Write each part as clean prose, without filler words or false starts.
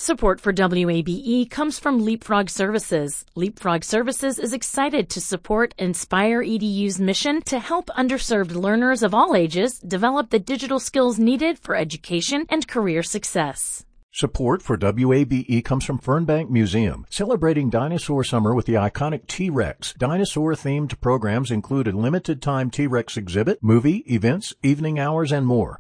Support for WABE comes from Leapfrog Services. Leapfrog Services is excited to support Inspire EDU's mission to help underserved learners of all ages develop the digital skills needed for education and career success. Support for WABE comes from Fernbank Museum, celebrating Dinosaur Summer with the iconic T-Rex. Dinosaur-themed programs include a limited-time T-Rex exhibit, movie, events, evening hours, and more.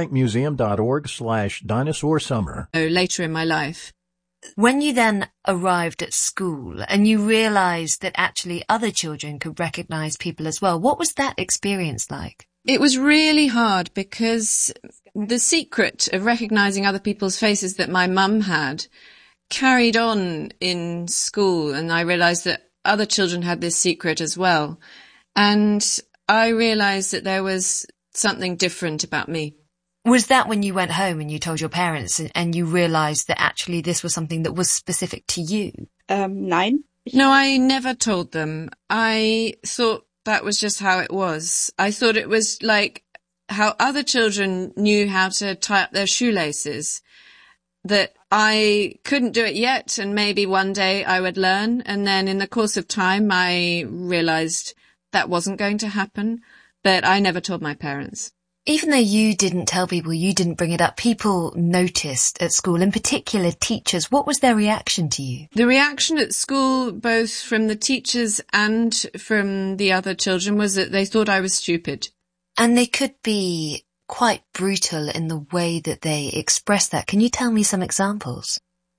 Fernbankmuseum.org/Dinosaur Summer. Later in my life. When you then arrived at school and you realized that actually other children could recognize people as well, what was that experience like? It was really hard because the secret of recognizing other people's faces that my mum had carried on in school, and I realized that other children had this secret as well. And I realized that there was something different about me. Was that when you went home and you told your parents and you realized that actually this was something that was specific to you? Nein. No, I never told them. I thought that was just how it was. I thought it was like how other children knew how to tie up their shoelaces, that I couldn't do it yet, and maybe one day I would learn. And then in the course of time, I realized that wasn't going to happen, but I never told my parents. Even though you didn't tell people, you didn't bring it up, people noticed at school, in particular teachers. What was their reaction to you? The reaction at school, both from the teachers and from the other children, was that they thought I was stupid. And they could be quite brutal in the way that they express that. Can you tell me some examples?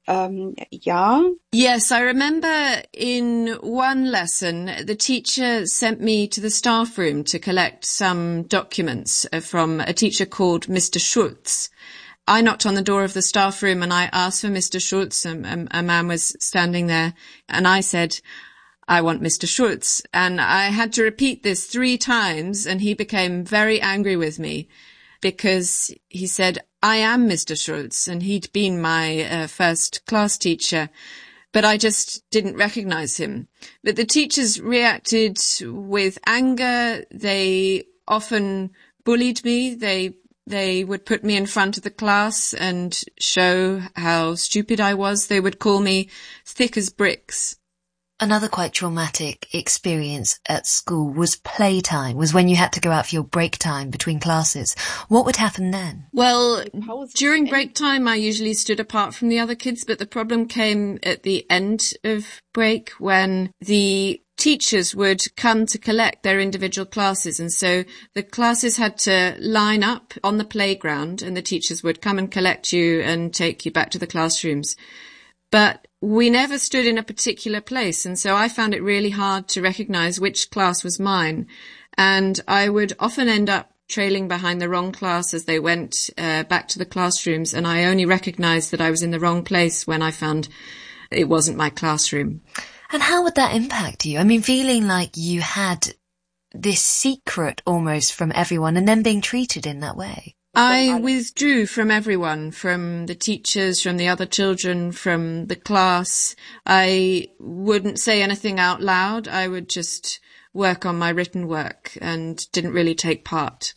Ja. Yes, I remember in one lesson, the teacher sent me to the staff room to collect some documents from a teacher called Mr. Schultz. I knocked on the door of the staff room and I asked for Mr. Schultz. A man was standing there and I said, I want Mr. Schultz. And I had to repeat this 3 times and he became very angry with me because he said, I am Mr. Schultz, and he'd been my first class teacher, but I just didn't recognize him. But the teachers reacted with anger. They often bullied me. They would put me in front of the class and show how stupid I was. They would call me thick as bricks. Another quite traumatic experience at school was playtime, was when you had to go out for your break time between classes. What would happen then? Well, during break time, I usually stood apart from the other kids, but the problem came at the end of break when the teachers would come to collect their individual classes. And so the classes had to line up on the playground and the teachers would come and collect you and take you back to the classrooms. But we never stood in a particular place, and so I found it really hard to recognize which class was mine. And I would often end up trailing behind the wrong class as they went back to the classrooms, and I only recognized that I was in the wrong place when I found it wasn't my classroom. And how would that impact you? I mean, feeling like you had this secret almost from everyone and then being treated in that way. I withdrew from everyone, from the teachers, from the other children, from the class. I wouldn't say anything out loud. I would just work on my written work and didn't really take part.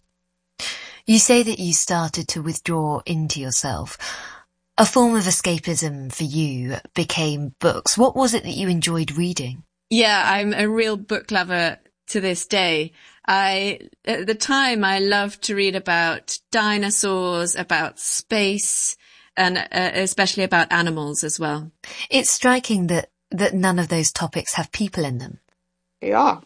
You say that you started to withdraw into yourself. A form of escapism for you became books. What was it that you enjoyed reading? Yeah, I'm a real book lover to this day. At the time, I loved to read about dinosaurs, about space, and especially about animals as well. It's striking that none of those topics have people in them. Ja.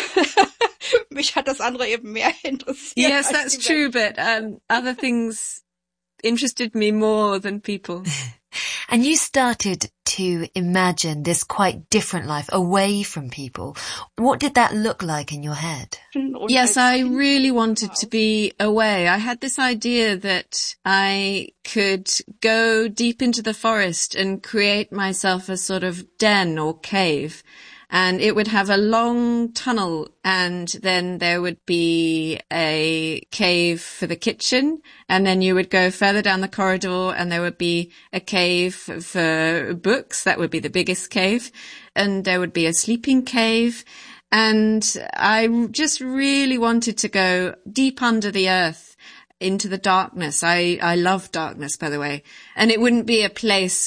Mich hat das andere eben mehr interessiert. Yes, that's true, but other things interested me more than people. And you started to imagine this quite different life away from people. What did that look like in your head? Yes, I really wanted to be away. I had this idea that I could go deep into the forest and create myself a sort of den or cave. And it would have a long tunnel, and then there would be a cave for the kitchen, and then you would go further down the corridor and there would be a cave for books. That would be the biggest cave. And there would be a sleeping cave. And I just really wanted to go deep under the earth into the darkness. I love darkness, by the way. And it wouldn't be a place